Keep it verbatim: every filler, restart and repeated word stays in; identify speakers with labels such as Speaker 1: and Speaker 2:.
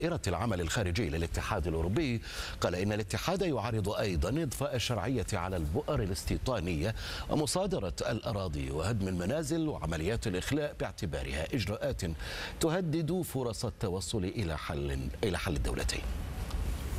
Speaker 1: دائرة العمل الخارجي للاتحاد الأوروبي قال إن الاتحاد يعارض أيضا إضفاء الشرعية على البؤر الاستيطانية ومصادرة الأراضي وهدم المنازل وعمليات الإخلاء باعتبارها إجراءات تهدد فرص التوصل إلى حل إلى حل الدولتين.